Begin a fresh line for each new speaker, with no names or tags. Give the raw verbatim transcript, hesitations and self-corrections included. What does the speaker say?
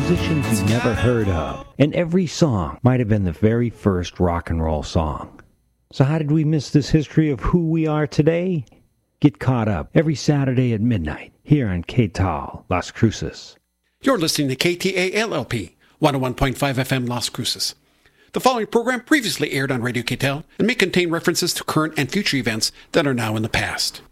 musicians you never heard of, and every song might have been the very first rock and roll song. So how did we miss this history of who we are today? Get caught up every Saturday at midnight here on K T A L, Las Cruces.
You're listening to K T A L L P, one oh one point five F M Las Cruces. The following program previously aired on Radio K T A L and may contain references to current and future events that are now in the past.